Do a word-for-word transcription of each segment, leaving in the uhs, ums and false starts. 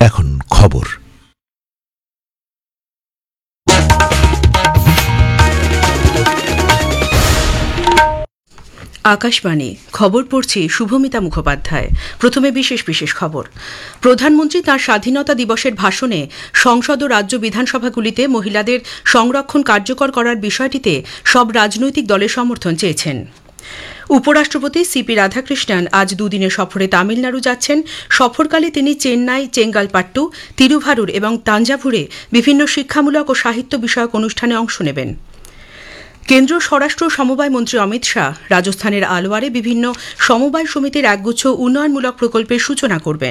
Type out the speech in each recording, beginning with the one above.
এখন খবর। আকাশবাণী খবর পড়ছি শুভমিতা মুখোপাধ্যায়। প্রথমে বিশেষ বিশেষ খবর। প্রধানমন্ত্রী তাঁর স্বাধীনতা দিবসের ভাষণে সংসদ ও রাজ্য বিধানসভাগুলিতে মহিলাদের সংরক্ষণ কার্যকর করার বিষয়টিতে সব রাজনৈতিক দলের সমর্থন চেয়েছেন। উপরাষ্ট্রপতি সিপি রাধাকৃষ্ণন আজ দুদিনের সফরে তামিলনাড়ু যাচ্ছেন। সফরকালে তিনি চেন্নাই, চেঙ্গালপাট্টু, তিরুভারুর এবং তাঞ্জাভুরে বিভিন্ন শিক্ষামূলক ও সাহিত্য বিষয়ক অনুষ্ঠানে অংশ নেবেন। কেন্দ্রীয় স্বরাষ্ট্র সমবায় মন্ত্রী অমিত শাহ রাজস্থানের আলওয়ারে বিভিন্ন সমবায় সমিতির একগুচ্ছ উন্নয়নমূলক প্রকল্পের সূচনা করবেন।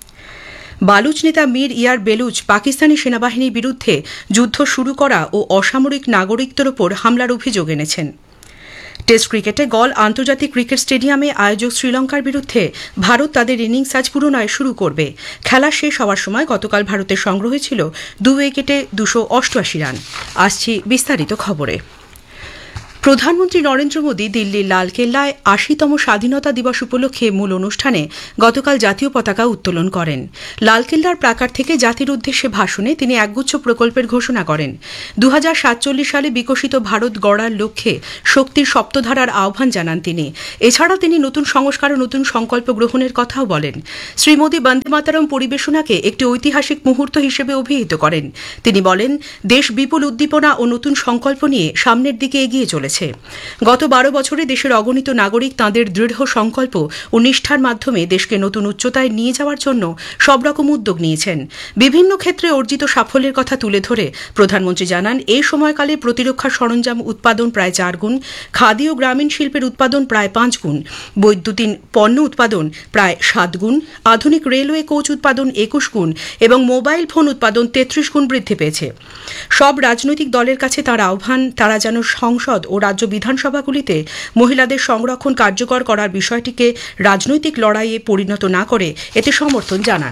বালুচ নেতা মীর ইয়ার বেলুচ পাকিস্তানি সেনাবাহিনীর বিরুদ্ধে যুদ্ধ শুরু করা ও অসামরিক নাগরিকদের ওপর হামলার অভিযোগ এনেছেন। টেস্ট ক্রিকেটে গল আন্তর্জাতিক ক্রিকেট স্টেডিয়ামে আয়োজক শ্রীলঙ্কার বিরুদ্ধে ভারত তাদের ইনিংস আজ পুনরায় শুরু করবে। খেলা শেষ হওয়ার সময় গতকাল ভারতের সংগ্রহ ছিল দু উইকেটে দুশো অষ্টআশি রান। আসছি বিস্তারিত খবরে। প্রধানমন্ত্রী নরেন্দ্র মোদী দিল্লির লালকেল্লায় আশিতম স্বাধীনতা দিবস উপলক্ষে মূল অনুষ্ঠানে গতকাল জাতীয় পতাকা উত্তোলন করেন। লালকেল্লার প্রাকার থেকে জাতির উদ্দেশ্যে ভাষণে তিনি একগুচ্ছ প্রকল্পের ঘোষণা করেন। দু হাজার সাতচল্লিশ সালে বিকশিত ভারত গড়ার লক্ষ্যে শক্তির সপ্তধারার আহ্বান জানান তিনি। এছাড়া তিনি নতুন সংস্কার ও নতুন সংকল্প গ্রহণের কথাও বলেন। শ্রী মোদী বন্দে মাতরম পরিবেশনাকে একটি ঐতিহাসিক মুহূর্ত হিসেবে অভিহিত করেন। তিনি বলেন, দেশ বিপুল উদ্দীপনা ও নতুন সংকল্প নিয়ে সামনের দিকে এগিয়ে চলেছে। গত বারো বছরে দেশের অগণিত নাগরিক তাঁদের দৃঢ় সংকল্প ও নিষ্ঠার মাধ্যমে দেশকে নতুন উচ্চতায় নিয়ে যাওয়ার জন্য সব রকম উদ্যোগ নিয়েছেন। বিভিন্ন ক্ষেত্রে অর্জিত সাফল্যের কথা তুলে ধরে প্রধানমন্ত্রী জানান, এই সময়কালে প্রতিরক্ষা সরঞ্জাম উৎপাদন প্রায় চার গুণ, খাদি ও গ্রামীণ শিল্পের উৎপাদন প্রায় পাঁচ গুণ, বৈদ্যুতিন পণ্য উৎপাদন প্রায় সাত গুণ, আধুনিক রেলওয়ে কোচ উৎপাদন একুশ গুণ এবং মোবাইল ফোন উৎপাদন তেত্রিশ গুণ বৃদ্ধি পেয়েছে। সব রাজনৈতিক দলের কাছে তার আহ্বান, তারা যেন সংসদ ও রাজ্য বিধানসভাগুলিতে মহিলাদের সংরক্ষণ কার্যকর করার বিষয়টিকে রাজনৈতিক লড়াইয়ে পরিণত না করে এতে সমর্থন জানান।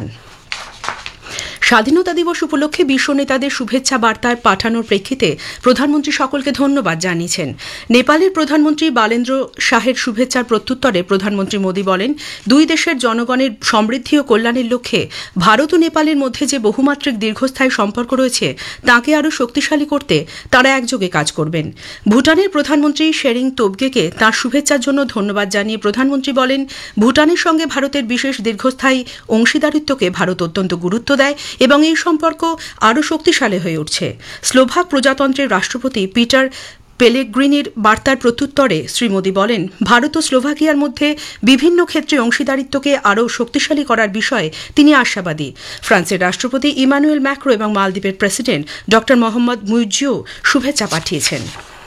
স্বাধীনতা দিবস উপলক্ষে বিশ্ব নেতাদের শুভেচ্ছা বার্তায় পাঠানোর প্রেক্ষিতে প্রধানমন্ত্রী সকলকে ধন্যবাদ জানিয়েছেন। নেপালের প্রধানমন্ত্রী বালেন্দ্র শাহের শুভেচ্ছার প্রত্যুত্তরে প্রধানমন্ত্রী মোদী বলেন, দুই দেশের জনগণের সমৃদ্ধি ও কল্যাণের লক্ষ্যে ভারত ও নেপালের মধ্যে যে বহুমাত্রিক দীর্ঘস্থায়ী সম্পর্ক রয়েছে তাকে আরও শক্তিশালী করতে তারা একযোগে কাজ করবেন। ভুটানের প্রধানমন্ত্রী শেরিং তোবগেকে তাঁর শুভেচ্ছার জন্য ধন্যবাদ জানিয়ে প্রধানমন্ত্রী বলেন, ভুটানের সঙ্গে ভারতের বিশেষ দীর্ঘস্থায়ী অংশীদারিত্বকে ভারত অত্যন্ত গুরুত্ব দেয় এবং এই সম্পর্ক আরও শক্তিশালী হয়ে উঠছে। স্লোভাক প্রজাতন্ত্রের রাষ্ট্রপতি পিটার পেলেগ্রিনির বার্তার প্রত্যুত্তরে শ্রী মোদী বলেন, ভারত ও স্লোভাকিয়ার মধ্যে বিভিন্ন ক্ষেত্রে অংশীদারিত্বকে আরও শক্তিশালী করার বিষয়ে তিনি আশাবাদী। ফ্রান্সের রাষ্ট্রপতি ইমানুয়েল ম্যাক্রো এবং মালদ্বীপের প্রেসিডেন্ট ডক্টর মোহাম্মদ মুইজিও শুভেচ্ছা পাঠিয়েছেন।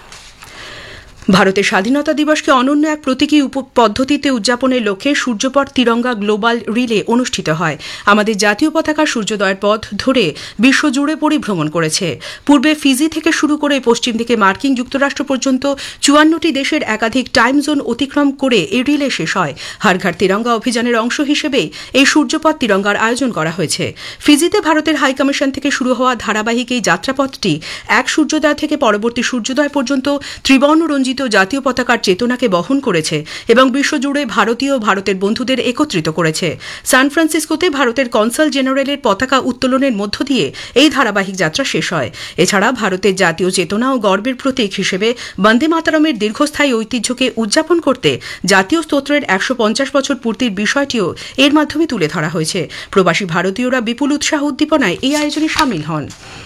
ভারতের স্বাধীনতা দিবসকে অনন্য এক প্রতীকী পদ্ধতিতে উদযাপনের লক্ষ্যে সূর্যপথ তিরঙ্গা গ্লোবাল রিলে অনুষ্ঠিত হয়। আমাদের জাতীয় পতাকা সূর্যোদয়ের পথ ধরে বিশ্বজুড়ে পরিভ্রমণ করেছে। পূর্বে ফিজি থেকে শুরু করে পশ্চিম দিকে মার্কিন যুক্তরাষ্ট্র পর্যন্ত চুয়ান্নটি দেশের একাধিক টাইম জোন অতিক্রম করে এই রিলে শেষ হয়। হর ঘর তিরঙ্গা অভিযানের অংশ হিসেবেই এই সূর্যপথ তিরঙ্গার আয়োজন করা হয়েছে। ফিজিতে ভারতের হাইকমিশন থেকে শুরু হওয়া ধারাবাহিক এই যাত্রাপথটি এক সূর্যোদয় থেকে পরবর্তী সূর্যোদয় পর্যন্ত ত্রিবর্ণ রঞ্জিত জাতীয় পতাকার চেতনাকে বহন করেছে এবং বিশ্বজুড়ে ভারতীয় ভারতের বন্ধুদের একত্রিত করেছে। সান ফ্রান্সিসকোতে ভারতের কনসাল জেনারেলের পতাকা উত্তোলনের মধ্য দিয়ে এই ধারাবাহিক যাত্রা শেষ হয়। এছাড়া ভারতের জাতীয় চেতনা ও গর্বের প্রতীক হিসেবে বন্দে মাতরমের দীর্ঘস্থায়ী ঐতিহ্যকে উদযাপন করতে জাতীয় স্তোত্রের একশো পঞ্চাশ বছর পূর্তির বিষয়টিও এর মাধ্যমে তুলে ধরা হয়েছে। প্রবাসী ভারতীয়রা বিপুল উৎসাহ উদ্দীপনায় এই আয়োজনে সামিল হন।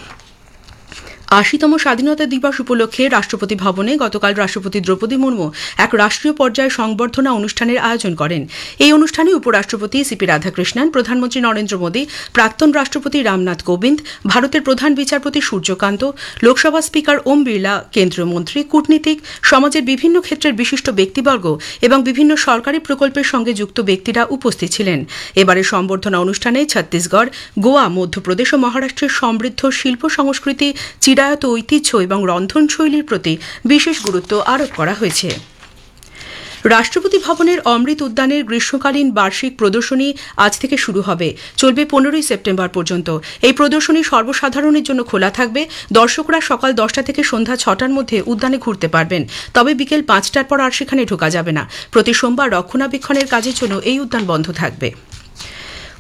আশিতম স্বাধীনতা দিবস উপলক্ষে রাষ্ট্রপতি ভবনে গতকাল রাষ্ট্রপতি দ্রৌপদী মুর্মু এক রাষ্ট্রীয় পর্যায়ে সংবর্ধনা অনুষ্ঠানের আয়োজন করেন। এই অনুষ্ঠানে উপরাষ্ট্রপতি সিপি রাধাকৃষ্ণন, প্রধানমন্ত্রী নরেন্দ্র মোদী, প্রাক্তন রাষ্ট্রপতি রামনাথ কোবিন্দ, ভারতের প্রধান বিচারপতি সূর্যকান্ত, লোকসভা স্পিকার ওম বিড়লা, কেন্দ্রীয় মন্ত্রী, কূটনীতিক, সমাজের বিভিন্ন ক্ষেত্রের বিশিষ্ট ব্যক্তিবর্গ এবং বিভিন্ন সরকারি প্রকল্পের সঙ্গে যুক্ত ব্যক্তিরা উপস্থিত ছিলেন। এবারের সংবর্ধনা অনুষ্ঠানে ছত্তিশগড়, গোয়া, মধ্যপ্রদেশ ও মহারাষ্ট্রের সমৃদ্ধ শিল্প সংস্কৃতি, চিরায়ত ঐতিহ্য এবং রন্ধনশৈলীর প্রতি বিশেষ গুরুত্ব আরোপ করা হয়েছে। রাষ্ট্রপতি ভবনের অমৃত উদ্যানের গ্রীষ্মকালীন বার্ষিক প্রদর্শনী আজ থেকে শুরু হবে, চলবে পনেরোই সেপ্টেম্বর পর্যন্ত। এই প্রদর্শনী সর্বসাধারণের জন্য খোলা থাকবে। দর্শকরা সকাল দশটা থেকে সন্ধ্যা ছটার মধ্যে উদ্যানে ঘুরতে পারবেন, তবে বিকেল পাঁচটার পর আর সেখানে ঢোকা যাবে না। প্রতি সোমবার রক্ষণাবেক্ষণের কাজের জন্য এই উদ্যান বন্ধ থাকবে।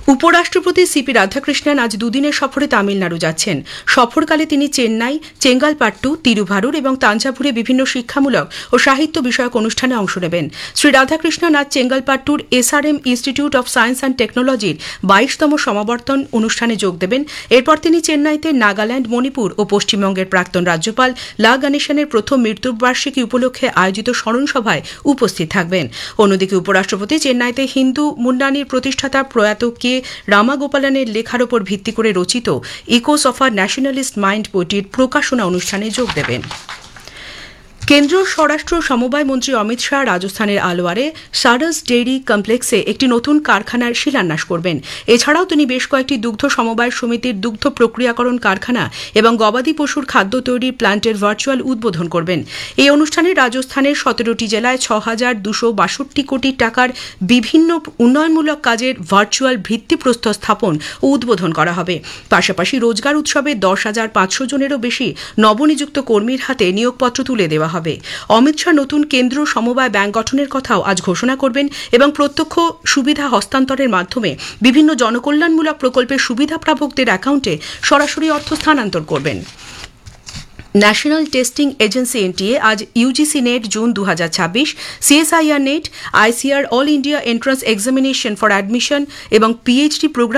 উপরাষ্ট্রপতি সিপি রাধাকৃষ্ণন আজ দুদিনের সফরে তামিলনাড়ু যাচ্ছেন। সফরকালে তিনি চেন্নাই, চেঙ্গালপাট্টু, তিরুভারুর এবং তাঞ্জাভুরে বিভিন্ন শিক্ষামূলক ও সাহিত্য বিষয়ক অনুষ্ঠানে অংশ নেবেন। শ্রী রাধাকৃষ্ণন আজ চেঙ্গালপাট্টুর SRM institute of science and টেকনোলজির বাইশতম সমাবর্তন অনুষ্ঠানে যোগ দেবেন। এরপর তিনি চেন্নাইতে নাগাল্যান্ড, মণিপুর ও পশ্চিমবঙ্গের প্রাক্তন রাজ্যপাল লা গণেশনের প্রথম মৃত্যুবার্ষিকী উপলক্ষে আয়োজিত স্মরণসভায় উপস্থিত থাকবেন। অন্যদিকে উপরাষ্ট্রপতি চেন্নাইতে হিন্দু মুন্নানির প্রতিষ্ঠাতা প্রয়াত কে রামাগোপালনের লেখার ওপর ভিত্তি করে রচিত echoes of a nationalist mind বইটির প্রকাশনা অনুষ্ঠানে যোগ দেবেন। কেন্দ্রীয় স্বরাষ্ট্র সমবায় মন্ত্রী অমিত শাহ রাজস্থানের আলোয়ারে সারস ডেইরি কমপ্লেক্সে একটি নতুন কারখানার শিলান্যাস করবেন। এছাড়াও তিনি বেশ কয়েকটি দুগ্ধ সমবায় সমিতির দুগ্ধ প্রক্রিয়াকরণ কারখানা এবং গবাদি পশুর খাদ্য তৈরির প্ল্যান্টের ভার্চুয়াল উদ্বোধন করবেন। এই অনুষ্ঠানে রাজস্থানের সতেরোটি জেলায় ছ হাজার দুশো বাষট্টি কোটি টাকার বিভিন্ন উন্নয়নমূলক কাজের ভার্চুয়াল ভিত্তিপ্রস্তর স্থাপন ও উদ্বোধন করা হবে। পাশাপাশি রোজগার উৎসবে দশ হাজার পাঁচশো জনেরও বেশি নবনিযুক্ত কর্মীর হাতে নিয়োগপত্র তুলে দেওয়া হবে। অমিত শাহ নতুন কেন্দ্রীয় সমবায় ব্যাংক গঠনের কথাও আজ ঘোষণা করবেন এবং প্রত্যক্ষ সুবিধা হস্তান্তরের মাধ্যমে বিভিন্ন জনকল্যাণমূলক প্রকল্পের সুবিধাপ্রাপকদের অ্যাকাউন্টে সরাসরি অর্থ স্থানান্তর করবেন। ন্যাশনাল টেস্টিং এজেন্সি এনটিএ আজ ইউজিসি নেট জুন দু হাজার ছাব্বিশ, CSIR net, ICR all India entrance examination for admission এবং পিএইচডি প্রোগ্রাম